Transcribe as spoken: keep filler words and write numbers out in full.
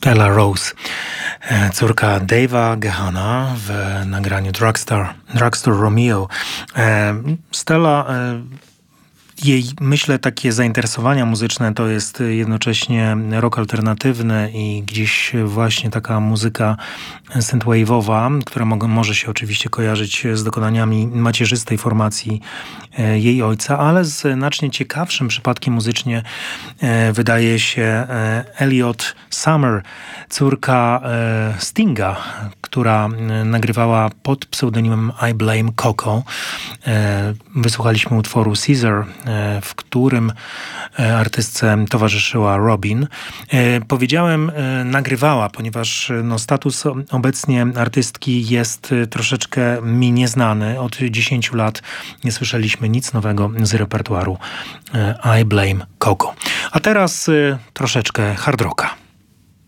Stella Rose, córka Dave'a Gehana w nagraniu Drugstore, Drugstore Romeo. Stella, jej, myślę, takie zainteresowania muzyczne to jest jednocześnie rock alternatywny i gdzieś właśnie taka muzyka synthwave'owa, która mo- może się oczywiście kojarzyć z dokonaniami macierzystej formacji e, jej ojca, ale znacznie ciekawszym przypadkiem muzycznie e, wydaje się e, Elliot Summer, córka e, Stinga, która e, nagrywała pod pseudonimem I Blame Coco. E, wysłuchaliśmy utworu Caesar, w którym artystce towarzyszyła Robin. Powiedziałem nagrywała, ponieważ no, status obecnie artystki jest troszeczkę mi nieznany. Od dziesięciu lat nie słyszeliśmy nic nowego z repertuaru I Blame Coco. A teraz troszeczkę hard rocka.